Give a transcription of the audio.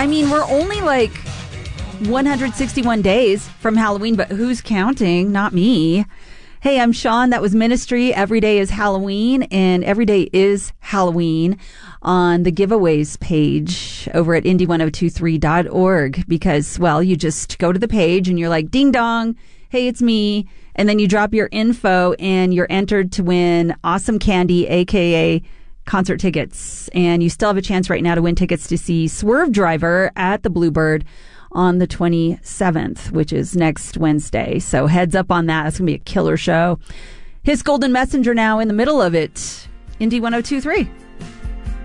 I mean, we're only like 161 days from Halloween, but who's counting? Not me. Hey, I'm Sean. That was Ministry. Every day is Halloween, and every day is Halloween on the giveaways page over at indie1023.org because, well, you just go to the page and you're like, ding dong, hey, it's me. And then you drop your info and you're entered to win awesome candy, a.k.a. concert tickets. And you still have a chance right now to win tickets to see Swerve Driver at the Bluebird on the 27th, which is next Wednesday. So heads up on that. It's going to be a killer show. His Golden Messenger now in the middle of it. Indie 1023.